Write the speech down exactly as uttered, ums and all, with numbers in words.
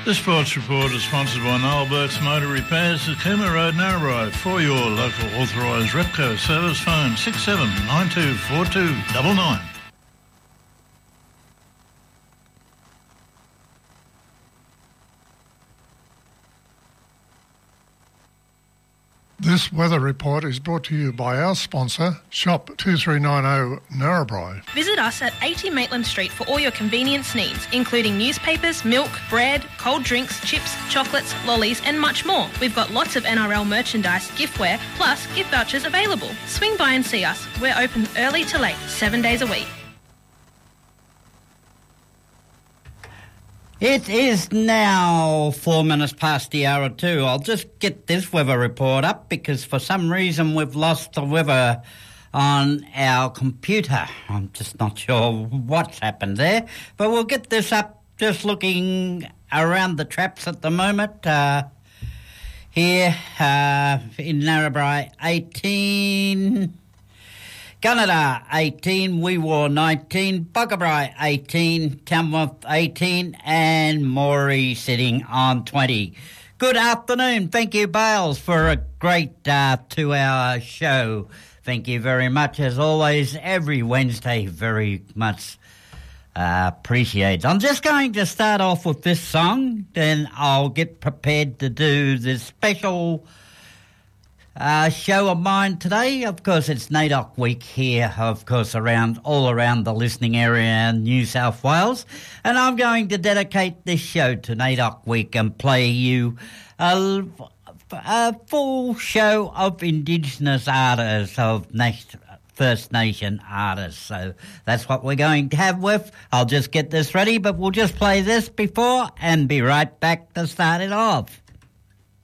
The Sports Report is sponsored by Noel Burke's Motor Repairs at Cooma Road, Narrabri. For your local authorised Repco service, phone six seven nine two four two nine nine. This weather report is brought to you by our sponsor, Shop two three nine zero Narrabri. Visit us at eighty Maitland Street for all your convenience needs, including newspapers, milk, bread, cold drinks, chips, chocolates, lollies and much more. We've got lots of N R L merchandise, giftware, plus gift vouchers available. Swing by and see us. We're open early to late, seven days a week. It is now four minutes past the hour two. I'll just get this weather report up because for some reason we've lost the weather on our computer. I'm just not sure what's happened there. But we'll get this up just looking around the traps at the moment. Uh, here uh, in Narrabri, eighteen... Gunnedah, eighteen, Weewar, nineteen, Buckabri, eighteen, Tamworth, eighteen, and Moree sitting on twenty. Good afternoon. Thank you, Bales, for a great uh, two-hour show. Thank you very much, as always, every Wednesday, very much uh, appreciated. I'm just going to start off with this song, then I'll get prepared to do this special Uh, show of mine today. Of course, it's NAIDOC week here, of course, around all around the listening area in New South Wales. And I'm going to dedicate this show to NAIDOC week and play you a, a full show of Indigenous artists, of Nash, First Nation artists. So that's what we're going to have with. I'll just get this ready, but we'll just play this before and be right back to start it off.